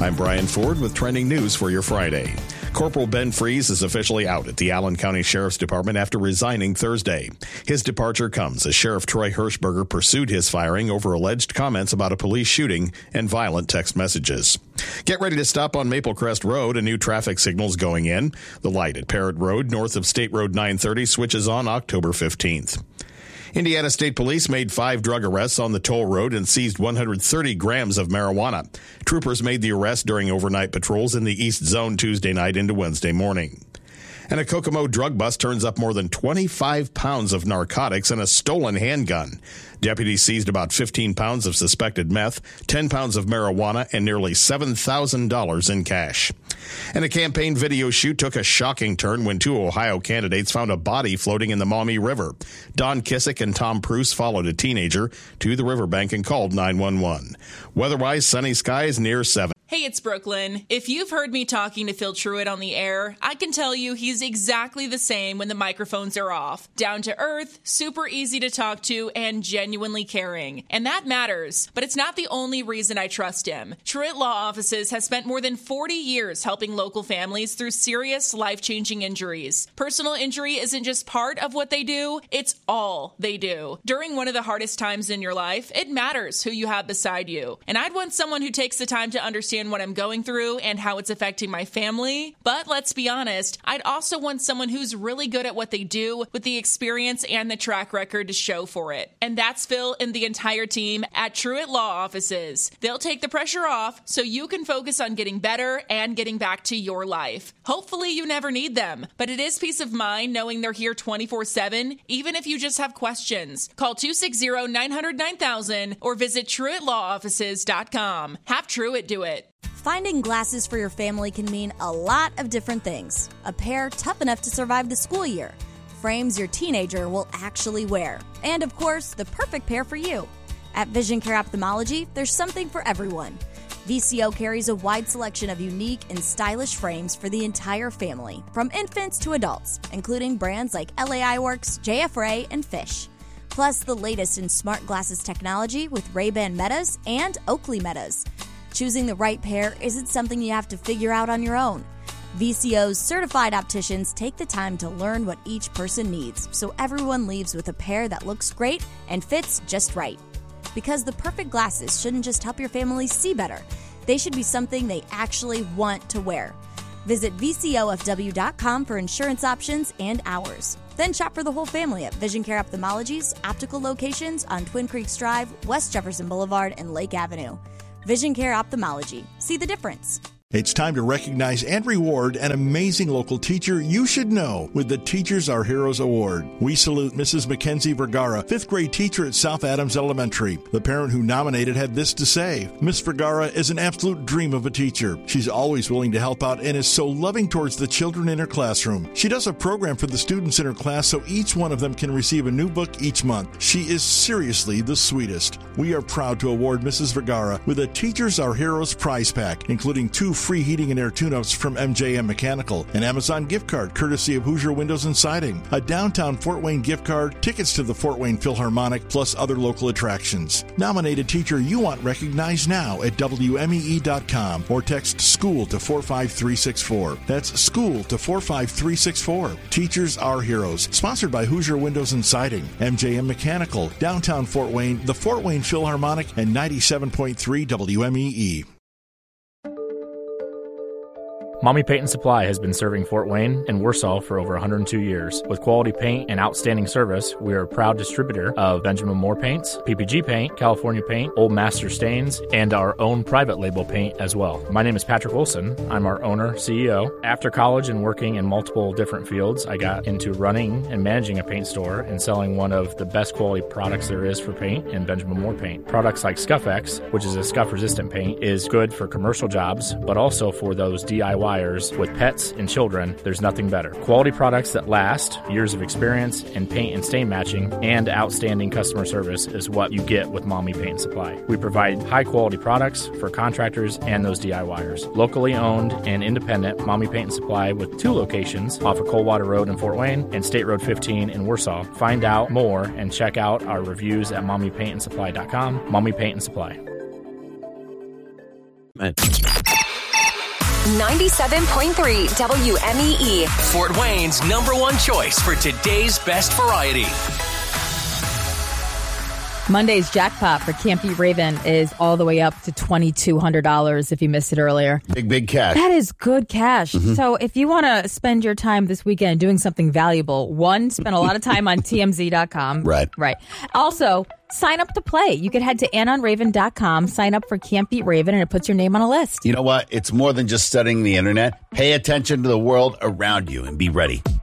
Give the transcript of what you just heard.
I'm Brian Ford with trending news for your Friday. Corporal Ben Freeze is officially out at the Allen County Sheriff's Department after resigning Thursday. His departure comes as Sheriff Troy Hirschberger pursued his firing over alleged comments about a police shooting and violent text messages. Get ready to stop on Maple Crest Road. A new traffic signal's going in. The light at Parrott Road north of State Road 930 switches on October 15th. Indiana State Police made 5 drug arrests on the toll road and seized 130 grams of marijuana. Troopers made the arrest during overnight patrols in the East Zone Tuesday night into Wednesday morning. And a Kokomo drug bust turns up more than 25 pounds of narcotics and a stolen handgun. Deputies seized about 15 pounds of suspected meth, 10 pounds of marijuana, and nearly $7,000 in cash. And a campaign video shoot took a shocking turn when 2 Ohio candidates found a body floating in the Maumee River. Don Kissick and Tom Pruce followed a teenager to the riverbank and called 911. Weather-wise, sunny skies near 7. Hey, it's Brooklyn. If you've heard me talking to Phil Truitt on the air, I can tell you he's exactly the same when the microphones are off. Down to earth, super easy to talk to, and genuinely caring. And that matters, but it's not the only reason I trust him. Truitt Law Offices has spent more than 40 years helping local families through serious, life-changing injuries. Personal injury isn't just part of what they do, it's all they do. During one of the hardest times in your life, it matters who you have beside you. And I'd want someone who takes the time to understand what I'm going through and how it's affecting my family. But let's be honest, I'd also want someone who's really good at what they do with the experience and the track record to show for it. And that's Phil and the entire team at Truitt Law Offices. They'll take the pressure off so you can focus on getting better and getting back to your life. Hopefully you never need them, but it is peace of mind knowing they're here 24/7, even if you just have questions. Call 260-900-9000 or visit TruittLawOffices.com. Have Truitt do it. Finding glasses for your family can mean a lot of different things. A pair tough enough to survive the school year, frames your teenager will actually wear, and of course, the perfect pair for you. At Vision Care Ophthalmology, there's something for everyone. VCO carries a wide selection of unique and stylish frames for the entire family, from infants to adults, including brands like LA Eyeworks, JF-Ray, and Fish. Plus, the latest in smart glasses technology with Ray-Ban Metas and Oakley Metas. Choosing the right pair isn't something you have to figure out on your own. VCO's certified opticians take the time to learn what each person needs, so everyone leaves with a pair that looks great and fits just right. Because the perfect glasses shouldn't just help your family see better, they should be something they actually want to wear. Visit VCOFW.com for insurance options and hours. Then shop for the whole family at Vision Care Ophthalmology's optical locations on Twin Creeks Drive, West Jefferson Boulevard, and Lake Avenue. Vision Care Ophthalmology. See the difference. It's time to recognize and reward an amazing local teacher you should know with the Teachers Are Heroes Award. We salute Mrs. Mackenzie Vergara, 5th grade teacher at South Adams Elementary. The parent who nominated had this to say: Miss Vergara is an absolute dream of a teacher. She's always willing to help out and is so loving towards the children in her classroom. She does a program for the students in her class so each one of them can receive a new book each month. She is seriously the sweetest. We are proud to award Mrs. Vergara with a Teachers Are Heroes prize pack, including 2 free heating and air tune-ups from MJM Mechanical, an Amazon gift card courtesy of Hoosier Windows and Siding, a downtown Fort Wayne gift card, tickets to the Fort Wayne Philharmonic, plus other local attractions. Nominate a teacher you want recognized now at WMEE.com or text SCHOOL to 45364. That's SCHOOL to 45364. Teachers Are Heroes. Sponsored by Hoosier Windows and Siding, MJM Mechanical, downtown Fort Wayne, the Fort Wayne Philharmonic, and 97.3 WMEE. Maumee Paint and Supply has been serving Fort Wayne and Warsaw for over 102 years. With quality paint and outstanding service, we are a proud distributor of Benjamin Moore paints, PPG paint, California paint, Old Master stains, and our own private label paint as well. My name is Patrick Wilson. I'm our owner, CEO. After college and working in multiple different fields, I got into running and managing a paint store and selling one of the best quality products there is for paint in Benjamin Moore paint. Products like Scuff-X, which is a scuff-resistant paint, is good for commercial jobs, but also for those DIY with pets and children. There's nothing better. Quality products that last, years of experience in paint and stain matching, and outstanding customer service is what you get with Maumee Paint and Supply. We provide high quality products for contractors and those DIYers. Locally owned and independent, Maumee Paint and Supply with 2 locations off of Coldwater Road in Fort Wayne and State Road 15 in Warsaw. Find out more and check out our reviews at MaumeePaintandSupply.com. Maumee Paint and Supply. equipment. 97.3 WMEE. Fort Wayne's #1 choice for today's best variety. Monday's jackpot for Can't Beat Raven is all the way up to $2,200 if you missed it earlier. Big cash. That is good cash. Mm-hmm. So if you want to spend your time this weekend doing something valuable, one, spend a lot of time on TMZ.com. Right. Also, sign up to play. You can head to AnnOnRaven.com, sign up for Can't Beat Raven, and it puts your name on a list. You know what? It's more than just studying the internet. Pay attention to the world around you and be ready.